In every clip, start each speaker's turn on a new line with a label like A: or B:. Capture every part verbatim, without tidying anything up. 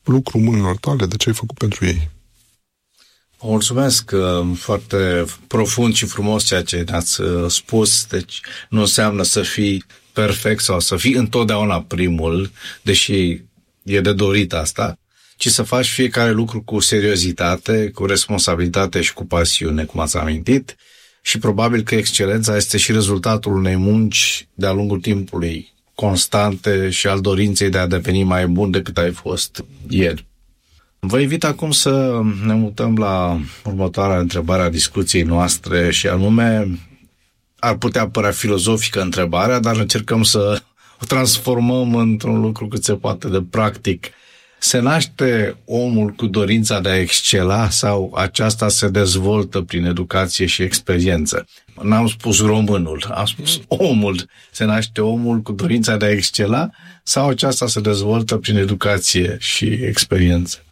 A: lucru mâinilor tale, de ce ai făcut pentru ei.
B: Mulțumesc, foarte profund și frumos ceea ce ne-ați spus. Deci nu înseamnă să fii perfect sau să fii întotdeauna primul, deși e de dorit asta, ci să faci fiecare lucru cu seriozitate, cu responsabilitate și cu pasiune, cum ați amintit. Și probabil că excelența este și rezultatul unei munci de-a lungul timpului, constante, și al dorinței de a deveni mai bun decât ai fost ieri. Vă invit acum să ne mutăm la următoarea întrebare a discuției noastre, și anume, ar putea părea filozofică întrebarea, dar încercăm să o transformăm într-un lucru cât se poate de practic. Se naște omul cu dorința de a excela sau aceasta se dezvoltă prin educație și experiență? N-am spus românul, am spus omul. Se naște omul cu dorința de a excela sau aceasta se dezvoltă prin educație și experiență?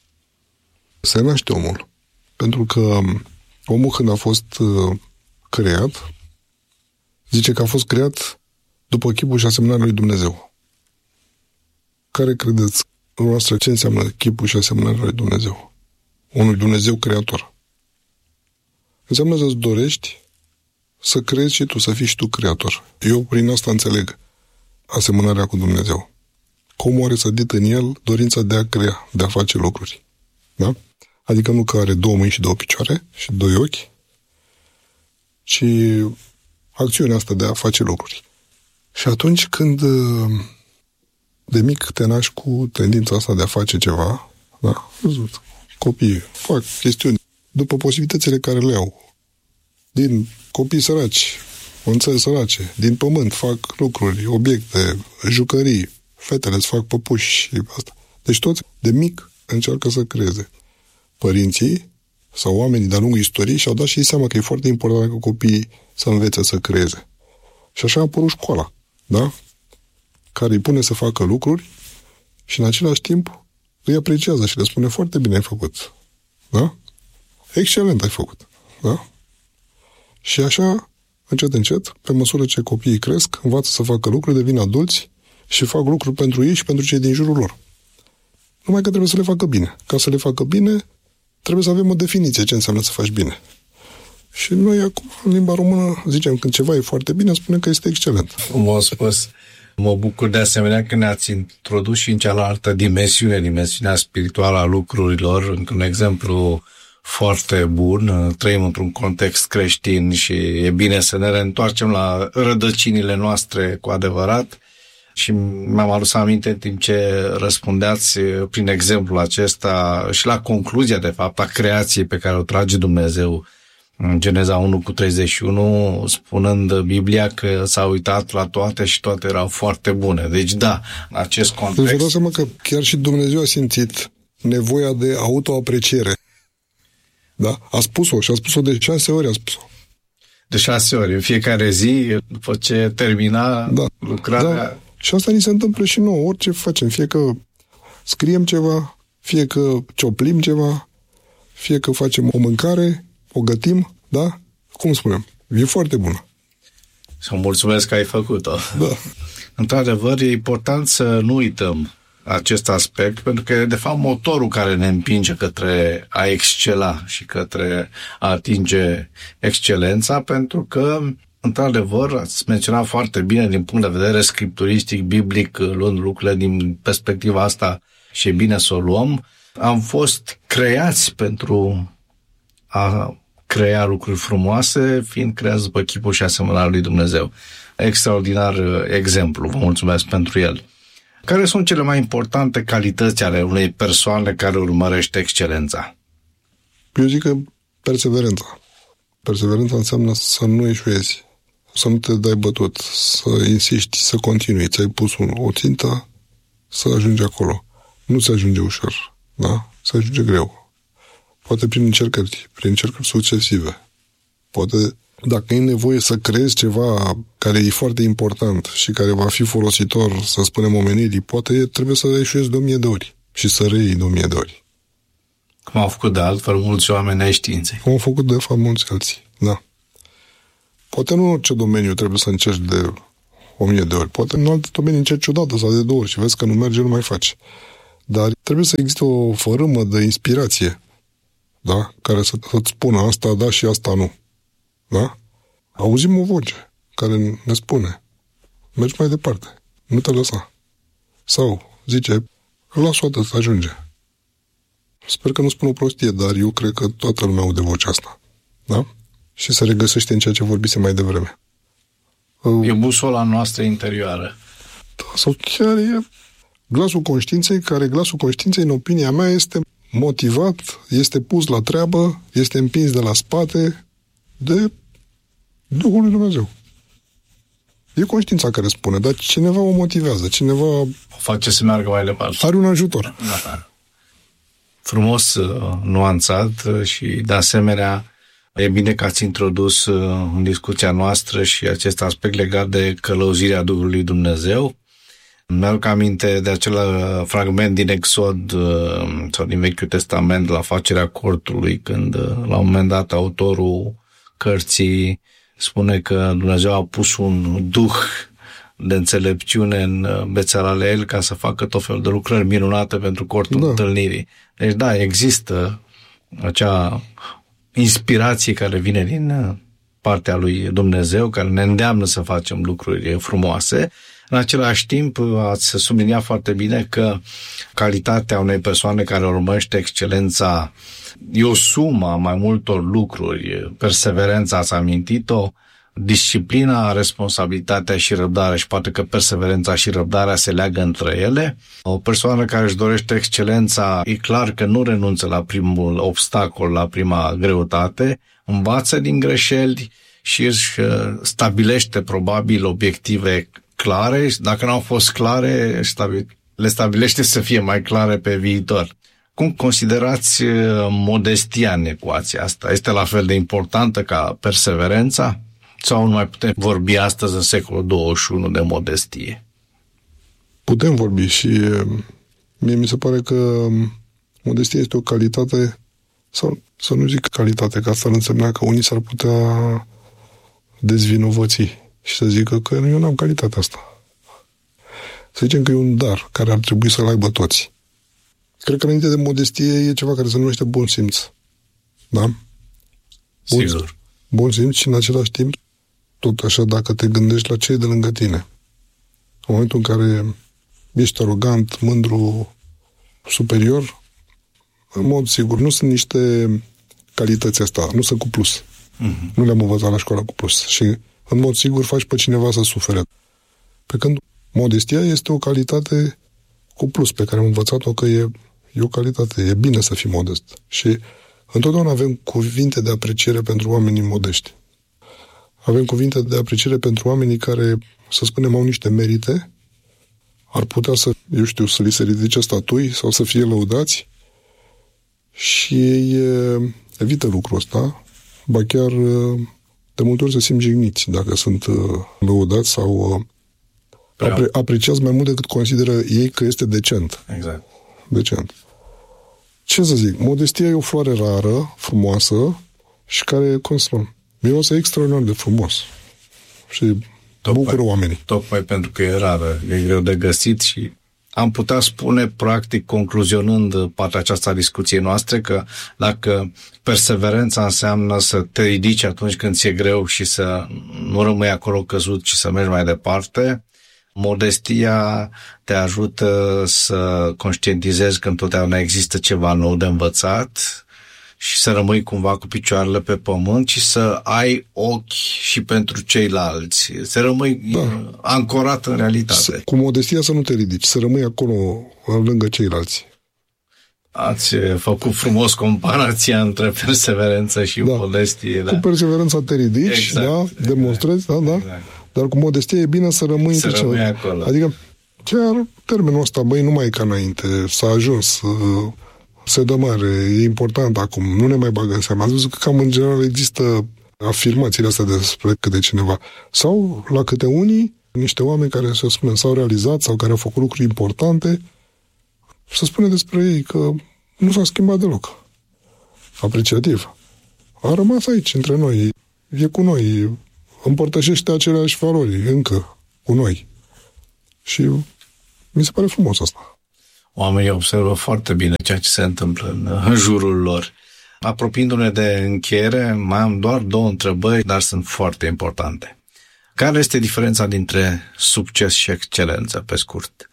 A: Se naște omul. Pentru că omul, când a fost creat, zice că a fost creat după chipul și asemănarea lui Dumnezeu. Care credeți noastră ce înseamnă chipul și asemănarea lui Dumnezeu? Unui Dumnezeu creator. Înseamnă să-ți dorești să crezi și tu, să fii și tu creator. Eu prin asta înțeleg asemănarea cu Dumnezeu. Cum are sădit în el dorința de a crea, de a face lucruri. Da? Adică nu că are două mâini și două picioare și doi ochi, ci acțiunea asta de a face lucruri. Și atunci când de mic te naști cu tendința asta de a face ceva, da, văzut, copiii fac chestiuni după posibilitățile care le au. Din copii săraci, în țări sărace, din pământ fac lucruri, obiecte, jucării, fetele îți fac păpuși și asta. Deci toți de mic încearcă să creeze. Părinții sau oamenii de-a lungul istoriei și-au dat și ei seama că e foarte important ca copiii să învețe să creeze. Și așa a apărut școala, da? Care îi pune să facă lucruri și în același timp îi apreciază și le spune foarte bine ai făcut. Da? Excelent ai făcut. Da? Și așa, încet, încet, pe măsură ce copiii cresc, învață să facă lucruri, devin adulți și fac lucruri pentru ei și pentru cei din jurul lor. Numai că trebuie să le facă bine. Ca să le facă bine, trebuie să avem o definiție ce înseamnă să faci bine. Și noi acum, în limba română, zicem când ceva e foarte bine, spunem că este excelent.
B: M-a spus. Mă bucur de asemenea că ne-ați introdus și în cealaltă dimensiune, dimensiunea spirituală a lucrurilor, într-un exemplu foarte bun. Trăim într-un context creștin și e bine să ne reîntoarcem la rădăcinile noastre cu adevărat. Și mi-am adus aminte în timp ce răspundeați prin exemplul acesta și la concluzia, de fapt, a creației pe care o trage Dumnezeu în Geneza unu cu treizeci și unu, spunând Biblia că s-a uitat la toate și toate erau foarte bune. Deci da, în acest context...
A: Deci vă dați seama că chiar și Dumnezeu a simțit nevoia de autoapreciere. Da? A spus-o și a spus-o de șase ori a spus-o.
B: De șase ori, în fiecare zi, după ce termina
A: da.
B: lucrarea...
A: Da. Și asta ni se întâmplă și nouă, orice facem, fie că scriem ceva, fie că cioplim ceva, fie că facem o mâncare, o gătim, da? Cum spunem? E foarte bună.
B: Să mulțumesc că ai făcut-o.
A: Da.
B: Într-adevăr, e important să nu uităm acest aspect, pentru că e, de fapt, motorul care ne împinge către a excela și către a atinge excelența, pentru că, într-adevăr, ați menționat foarte bine din punct de vedere scripturistic, biblic, luând lucrurile din perspectiva asta și e bine să o luăm, am fost creați pentru a crea lucruri frumoase, fiind creați după chipul și asemănarea lui Dumnezeu. Extraordinar exemplu, vă mulțumesc pentru el. Care sunt cele mai importante calități ale unei persoane care urmărește excelența?
A: Eu zic că perseverența. Perseverența înseamnă să nu eșuezi, să nu te dai bătut, să insiști, să continui. Ți-ai pus un, o țintă, să ajungi acolo. Nu se ajunge ușor, da? Se ajunge greu. Poate prin încercări, prin încercări succesive. Poate, dacă e nevoie să creezi ceva care e foarte important și care va fi folositor, să spunem, omenirii, poate trebuie să eșuezi de o mie de ori și să reiei de o mie de ori.
B: Cum au făcut de altfel mulți oameni ai științei.
A: Cum au făcut de fapt mulți alții, da. Poate nu în orice domeniu trebuie să încerci de o mie de ori. Poate în alte domenii încerci odată sau de două ori și vezi că nu merge, nu mai faci. dar trebuie să existe o fărâmă de inspirație, da? Care să, să-ți spună asta da și asta nu. Da? Auzim o voce care ne spune mergi mai departe, nu te lăsa. Sau zice, las-o atât, ajunge. Sper că nu spun o prostie, dar eu cred că toată lumea aude vocea asta. Da? Și se regăsește în ceea ce vorbise mai devreme.
B: E busola noastră interioară.
A: Da, sau chiar e glasul conștiinței, care glasul conștiinței, în opinia mea, este motivat, este pus la treabă, este împins de la spate de Duhul lui Dumnezeu. E conștiința care spune, dar cineva o motivează, cineva
B: o face să meargă mai departe.
A: Are un ajutor.
B: Da. Frumos nuanțat și, de asemenea, e bine că ați introdus în discuția noastră și acest aspect legat de călăuzirea Duhului Dumnezeu. Mi-aduc aminte de acel fragment din Exod sau din Vechiul Testament la facerea cortului, când la un moment dat autorul cărții spune că Dumnezeu a pus un duh de înțelepciune în Bețaleel ca să facă tot felul de lucrări minunate pentru cortul da. întâlnirii. Deci da, există acea inspirație care vine din partea lui Dumnezeu, care ne îndeamnă să facem lucruri frumoase. În același timp, ați subliniat foarte bine că calitatea unei persoane care urmărește excelența e o sumă a mai multor lucruri. Perseverența, ați amintit-o, disciplina, responsabilitatea și răbdarea, și poate că perseverența și răbdarea se leagă între ele. O persoană care își dorește excelența, e clar că nu renunță la primul obstacol, la prima greutate, învață din greșeli și își stabilește probabil obiective clare. Dacă nu au fost clare, le stabilește să fie mai clare pe viitor. Cum considerați modestia în ecuația asta? Este la fel de importantă ca perseverența? Sau nu mai putem vorbi astăzi, în secolul douăzeci și unu, de modestie?
A: Putem vorbi și mie mi se pare că modestia este o calitate, sau să nu zic calitate, că asta ar însemna că unii s-ar putea dezvinovăți și să zică că eu n-am calitatea asta. Să zicem că e un dar care ar trebui să-l aibă toți. Cred că înainte de modestie e ceva care se numește bun simț. Da? Bun,
B: Sigur.
A: Bun simț și în același timp, tot așa, dacă te gândești la cei de lângă tine. În momentul în care ești arogant, mândru, superior, în mod sigur, nu sunt niște calități astea, nu sunt cu plus. Mm-hmm. Nu le-am învățat la școală cu plus. Și, în mod sigur, faci pe cineva să sufere. Pe când modestia este o calitate cu plus, pe care am învățat-o că e, e o calitate, e bine să fii modest. Și întotdeauna avem cuvinte de apreciere pentru oamenii modești. Avem cuvinte de apreciere pentru oamenii care, să spunem, au niște merite, ar putea să, eu știu, să li se ridice statui sau să fie lăudați și ei evită lucrul ăsta, ba chiar de multe ori se simt jigniți dacă sunt lăudați sau apre, apreciați mai mult decât consideră ei că este decent.
B: Exact.
A: Decent. Ce să zic? Modestia e o floare rară, frumoasă și care, cum să spun, miroase extraordinar de frumos. Și tocmai, bucură oamenii.
B: Tocmai pentru că e rară, e greu de găsit și am putea spune, practic, concluzionând partea aceasta a discuției noastre, că dacă perseverența înseamnă să te ridici atunci când ți-e greu și să nu rămâi acolo căzut, ci să mergi mai departe, modestia te ajută să conștientizezi că întotdeauna există ceva nou de învățat și să rămâi cumva cu picioarele pe pământ și să ai ochi și pentru ceilalți. Să rămâi da. ancorat în realitate.
A: Să, cu modestia să nu te ridici, să rămâi acolo lângă ceilalți.
B: Ați făcut frumos comparația între perseverență și da. modestie. Da.
A: Cu perseverența te ridici, exact, da, exact. demonstrezi, da, da. Exact. Dar cu modestie e bine să rămâi
B: să
A: între
B: rămâi acolo.
A: Adică chiar termenul ăsta, băi, nu mai e ca înainte, s-a ajuns, se dă mare, e important acum, nu ne mai bagă în seama. Ați văzut că cam în general există afirmațiile astea despre câte cineva. Sau la câte unii, niște oameni care, să spunem, s-au realizat sau care au făcut lucruri importante, să spune despre ei că nu s-a schimbat deloc. Apreciativ. A rămas aici, între noi, e cu noi, împărtășește aceleași valori, încă, cu noi. Și mi se pare frumos asta.
B: Oamenii observă foarte bine ceea ce se întâmplă în, în jurul lor. Apropiindu-ne de încheiere, mai am doar două întrebări, dar sunt foarte importante. Care este diferența dintre succes și excelență, pe scurt?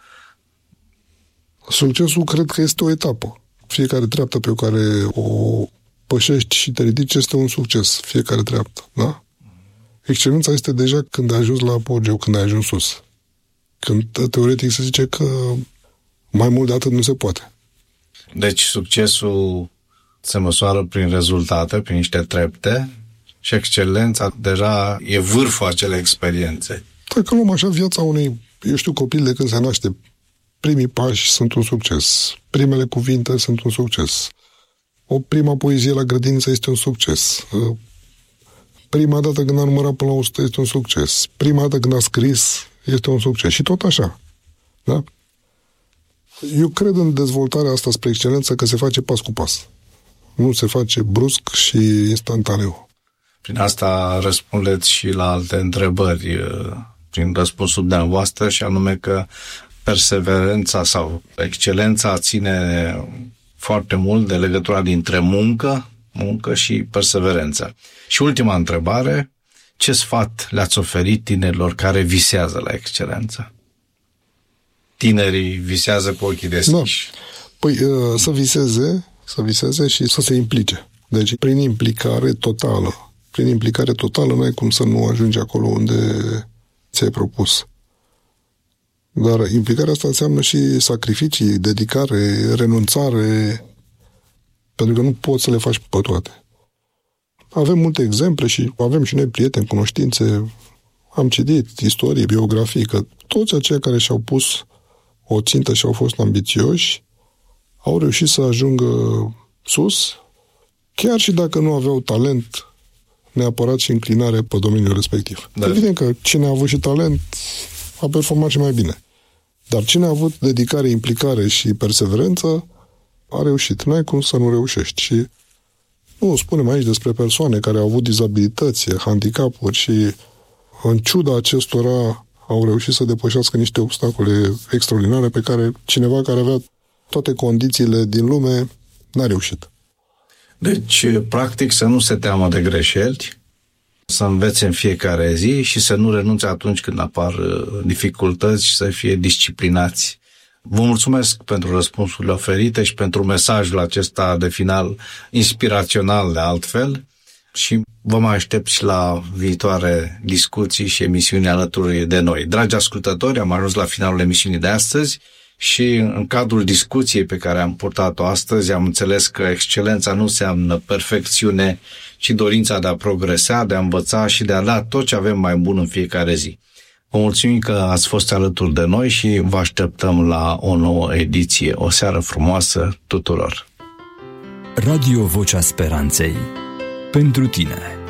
A: Succesul cred că este o etapă. Fiecare treaptă pe care o pășești și te ridici este un succes. Fiecare treaptă, da? Excelența este deja când ai ajuns la apogeu, când ai ajuns sus. Când teoretic se zice că mai mult de atât nu se poate.
B: Deci succesul se măsoară prin rezultate, prin niște trepte, și excelența deja e vârful acelei experiențe.
A: Dacă luăm așa viața unui, eu știu, copil de când se naște, primii pași sunt un succes. Primele cuvinte sunt un succes. O prima poezie la grădiniță este un succes. Prima dată când a numărat până la o sută este un succes. Prima dată când a scris este un succes. Și tot așa. Da? Eu cred în dezvoltarea asta spre excelență că se face pas cu pas. Nu se face brusc și instantaneu.
B: Prin asta răspundeți și la alte întrebări prin răspunsul dumneavoastră, și anume că perseverența sau excelența ține foarte mult de legătura dintre muncă, muncă și perseverență. Și ultima întrebare, ce sfat le-ați oferit tinerilor care visează la excelență? Tinerii visează cu ochii deschiși.
A: Da. Păi să viseze, să viseze și să se implice. Deci prin implicare totală. Prin implicare totală n-ai cum să nu ajungi acolo unde ți-ai propus. Dar implicarea asta înseamnă și sacrificii, dedicare, renunțare, pentru că nu poți să le faci pe toate. Avem multe exemple și avem și noi prieteni, cunoștințe, am citit istorie, biografii, că toți aceia care și-au pus o țintă și au fost ambițioși au reușit să ajungă sus, chiar și dacă nu aveau talent neapărat și înclinare pe domeniul respectiv. Da. Evident că cine a avut și talent a performat și mai bine. Dar cine a avut dedicare, implicare și perseverență a reușit. N-ai cum să nu reușești. Și nu spunem aici despre persoane care au avut dizabilități, handicapuri și în ciuda acestora au reușit să depășească niște obstacole extraordinare pe care cineva care avea toate condițiile din lume n-a reușit.
B: Deci, practic, să nu se teamă de greșeli, să învețe în fiecare zi și să nu renunțe atunci când apar dificultăți și să fie disciplinați. Vă mulțumesc pentru răspunsurile oferite și pentru mesajul acesta de final inspirațional de altfel și vă mai aștept și la viitoare discuții și emisiuni alături de noi. Dragi ascultători, am ajuns la finalul emisiunii de astăzi și în cadrul discuției pe care am purtat-o astăzi am înțeles că excelența nu înseamnă perfecțiune, ci dorința de a progresa, de a învăța și de a da tot ce avem mai bun în fiecare zi. Vă mulțumim că ați fost alături de noi și vă așteptăm la o nouă ediție. O seară frumoasă tuturor!
C: Radio Vocea Speranței. Pentru tine.